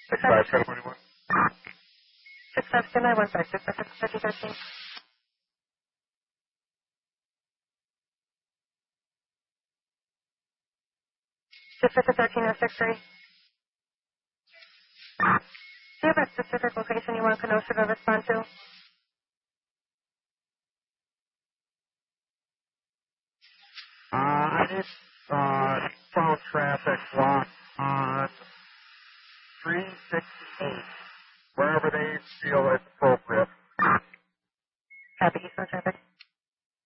6521. 652-915, 652-13. 652-13-063. Do you have a specific location you want Kenosha to respond to? I need south traffic block on 368, wherever they feel it's appropriate. Copy, eastbound traffic.